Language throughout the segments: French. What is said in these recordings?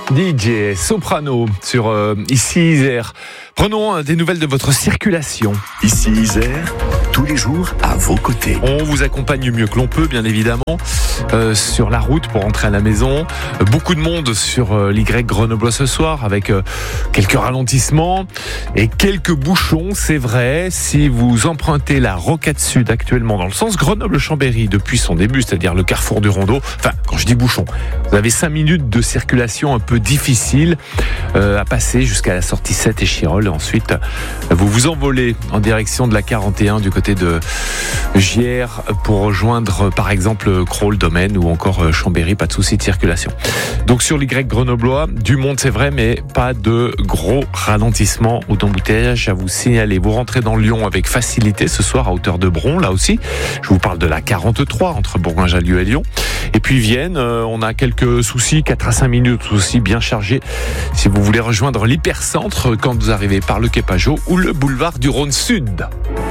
DJ Soprano sur Ici Isère. Prenons des nouvelles de votre circulation. Ici Isère, tous les jours à vos côtés. On vous accompagne du mieux que l'on peut, bien évidemment, sur la route pour rentrer à la maison. Beaucoup de monde sur l'Y Grenoble ce soir, avec quelques ralentissements et quelques bouchons, c'est vrai. Si vous empruntez la Rocade Sud actuellement dans le sens Grenoble-Chambéry depuis son début, c'est-à-dire le carrefour du Rondeau, enfin, quand je dis bouchon, vous avez 5 minutes de circulation un peu difficile à passer jusqu'à la sortie 7 et Chirol. Et ensuite, vous vous envolez en direction de la 41 du côté de Gières pour rejoindre par exemple Crolles, Domaine ou encore Chambéry, pas de souci de circulation. Donc sur l'Y grenoblois, du monde c'est vrai, mais pas de gros ralentissements ou d'embouteillage à vous signaler. Vous rentrez dans Lyon avec facilité ce soir à hauteur de Bron, là aussi. Je vous parle de la 43 entre Bourgoin-Jallieu et Lyon. Et puis Vienne, on a quelques soucis, 4 à 5 minutes aussi bien chargés. Si vous voulez rejoindre l'hypercentre quand vous arrivez par le quai Pajot ou le boulevard du Rhône Sud.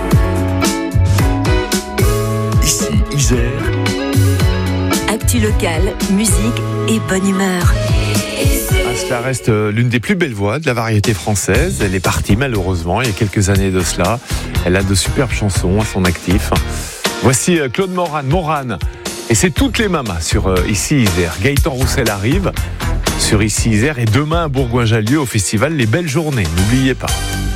Ici Isère. Actu locale, musique et bonne humeur. Cela reste l'une des plus belles voix de la variété française. Elle est partie malheureusement il y a quelques années de cela. Elle a de superbes chansons à son actif. Voici Claude Morane. Et c'est toutes les mamas sur Ici Isère. Gaëtan Roussel arrive sur Ici Isère et demain à Bourgoin-Jallieu au festival Les Belles Journées. N'oubliez pas.